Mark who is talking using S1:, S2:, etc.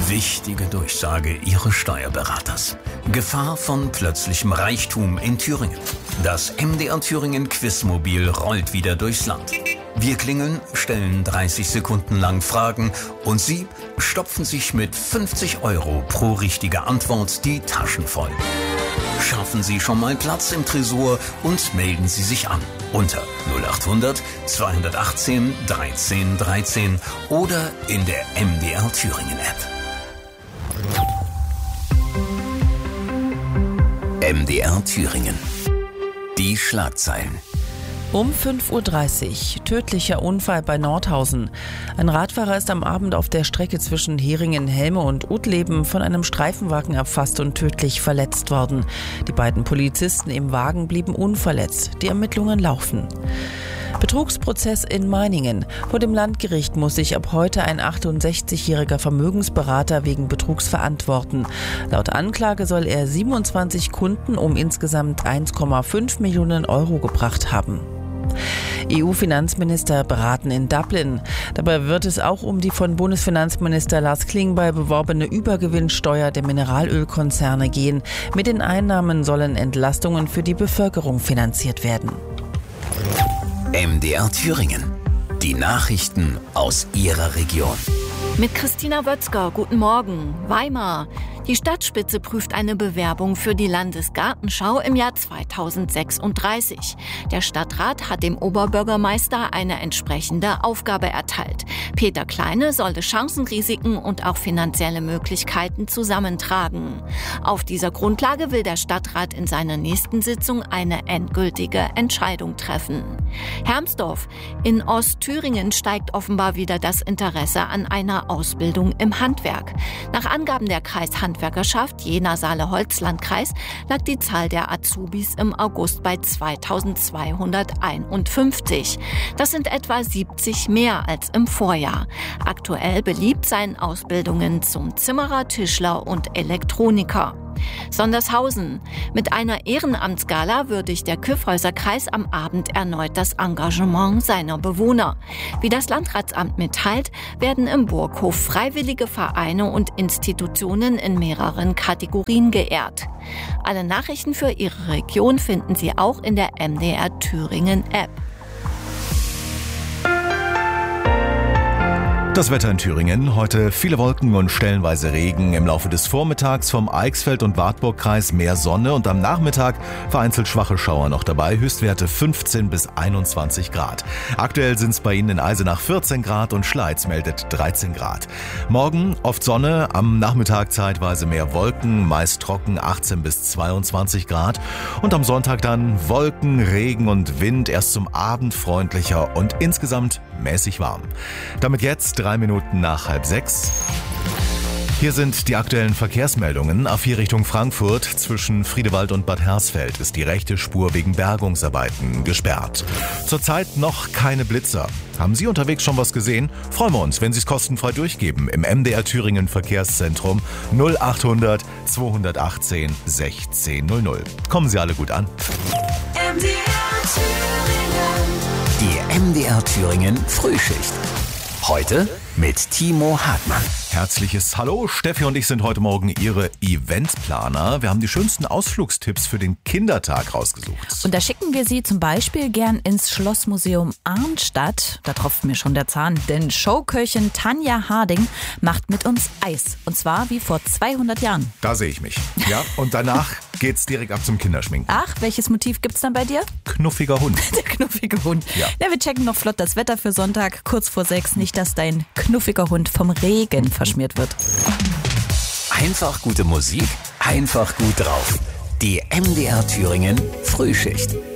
S1: Wichtige Durchsage Ihres Steuerberaters. Gefahr von plötzlichem Reichtum in Thüringen. Das MDR Thüringen Quizmobil rollt wieder durchs Land. Wir klingeln, stellen 30 Sekunden lang Fragen und Sie stopfen sich mit 50 € pro richtige Antwort die Taschen voll. Schaffen Sie schon mal Platz im Tresor und melden Sie sich an unter 0800 218 13 13 oder in der MDR Thüringen App. MDR Thüringen. Die Schlagzeilen.
S2: Um 5:30 Uhr, tödlicher Unfall bei Nordhausen. Ein Radfahrer ist am Abend auf der Strecke zwischen Heringen-Helme und Uttleben von einem Streifenwagen erfasst und tödlich verletzt worden. Die beiden Polizisten im Wagen blieben unverletzt. Die Ermittlungen laufen. Betrugsprozess in Meiningen. Vor dem Landgericht muss sich ab heute ein 68-jähriger Vermögensberater wegen Betrugs verantworten. Laut Anklage soll er 27 Kunden um insgesamt 1,5 Millionen € gebracht haben. EU-Finanzminister beraten in Dublin. Dabei wird es auch um die von Bundesfinanzminister Lars Klingbeil beworbene Übergewinnsteuer der Mineralölkonzerne gehen. Mit den Einnahmen sollen Entlastungen für die Bevölkerung finanziert werden.
S1: MDR Thüringen. Die Nachrichten aus Ihrer Region.
S3: Mit Christina Wötzger, guten Morgen. Weimar. Die Stadtspitze prüft eine Bewerbung für die Landesgartenschau im Jahr 2036. Der Stadtrat hat dem Oberbürgermeister eine entsprechende Aufgabe erteilt. Peter Kleine solle Chancen, Risiken und auch finanzielle Möglichkeiten zusammentragen. Auf dieser Grundlage will der Stadtrat in seiner nächsten Sitzung eine endgültige Entscheidung treffen. Hermsdorf. In Ostthüringen steigt offenbar wieder das Interesse an einer Ausbildung im Handwerk. Nach Angaben der Kreishandwerkerschaft Jena-Saale-Holz-Landkreis lag die Zahl der Azubis im August bei 2251. Das sind etwa 70 mehr als im Vorjahr. Aktuell beliebt seien Ausbildungen zum Zimmerer, Tischler und Elektroniker. Sondershausen. Mit einer Ehrenamtsgala würdigt der Kyffhäuser-Kreis am Abend erneut das Engagement seiner Bewohner. Wie das Landratsamt mitteilt, werden im Burghof freiwillige Vereine und Institutionen in mehreren Kategorien geehrt. Alle Nachrichten für Ihre Region finden Sie auch in der MDR Thüringen App.
S4: Das Wetter in Thüringen. Heute viele Wolken und stellenweise Regen. Im Laufe des Vormittags vom Eichsfeld- und Wartburgkreis mehr Sonne und am Nachmittag vereinzelt schwache Schauer noch dabei. Höchstwerte 15 bis 21 Grad. Aktuell sind es bei Ihnen in Eisenach 14 Grad und Schleiz meldet 13 Grad. Morgen oft Sonne, am Nachmittag zeitweise mehr Wolken, meist trocken 18 bis 22 Grad. Und am Sonntag dann Wolken, Regen und Wind, erst zum Abend freundlicher und insgesamt mäßig warm. Damit jetzt 3 Minuten nach 5:30. Hier sind die aktuellen Verkehrsmeldungen. A4 Richtung Frankfurt zwischen Friedewald und Bad Hersfeld ist die rechte Spur wegen Bergungsarbeiten gesperrt. Zurzeit noch keine Blitzer. Haben Sie unterwegs schon was gesehen? Freuen wir uns, wenn Sie es kostenfrei durchgeben im MDR Thüringen Verkehrszentrum 0800 218 1600. Kommen Sie alle gut an.
S1: Die MDR Thüringen Frühschicht. Heute mit Timo Hartmann.
S4: Herzliches Hallo, Steffi und ich sind heute Morgen Ihre Eventplaner. Wir haben die schönsten Ausflugstipps für den Kindertag rausgesucht.
S5: Und da schicken wir Sie zum Beispiel gern ins Schlossmuseum Arnstadt. Da tropft mir schon der Zahn, denn Showköchin Tanja Harding macht mit uns Eis. Und zwar wie vor 200 Jahren.
S4: Da sehe ich mich. Ja, und danach geht's direkt ab zum Kinderschminken.
S5: Ach, welches Motiv gibt's dann bei dir?
S4: Knuffiger Hund.
S5: Der knuffige Hund.
S4: Ja.
S5: Na, wir checken noch flott das Wetter für Sonntag, kurz vor 6. Nicht, dass dein knuffiger Hund vom Regen verschmiert wird.
S1: Einfach gute Musik, einfach gut drauf. Die MDR Thüringen Frühschicht.